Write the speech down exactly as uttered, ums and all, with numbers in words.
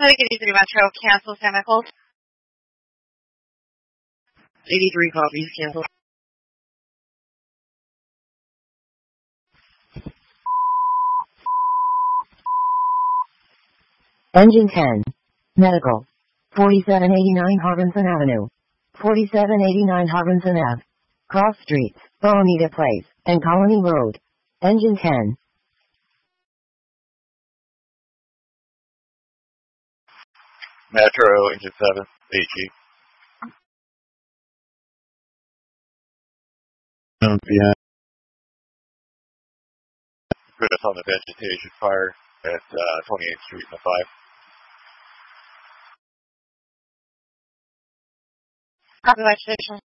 Take it easy, Metro. Cancel chemicals. eighty-three copies, cancel. Engine ten. Medical. forty-seven eighty-nine Harbinson Avenue. forty-seven eighty-nine Harbinson Ave. Cross Streets, Bonita Place, and Colony Road. Engine ten. Metro, Engine seven, H E. Um, yeah. Put us on the vegetation fire at uh, twenty-eighth Street and the five. Copy vegetation.